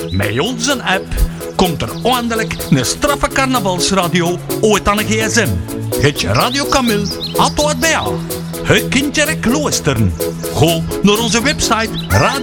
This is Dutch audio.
Met onze app komt er eindelijk een straffe carnavalsradio ooit aan een gsm. Het Radio Camille, Atto het BA. Het kindje luisteren. Ga naar onze website